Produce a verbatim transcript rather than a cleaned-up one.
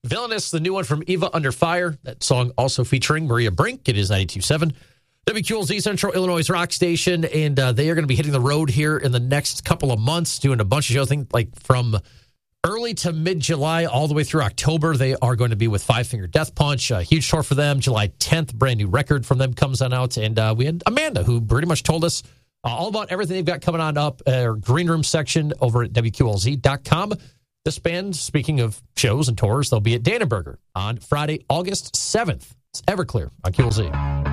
Villainous, the new one from Eva Under Fire. That song also featuring Maria Brink. It is ninety-two point seven. W Q L Z, Central Illinois rock station, and uh, they are going to be hitting the road here in the next couple of months, doing a bunch of shows. I think like from early to mid-July all the way through October, they are going to be with Five Finger Death Punch. A huge tour for them. July tenth, brand new record from them comes on out. And uh, we had Amanda, who pretty much told us uh, all about everything they've got coming on up, uh, green room section over at W Q L Z dot com. This band, speaking of shows and tours, they'll be at Dannenberger on Friday, August seventh. It's Everclear on Q L Z.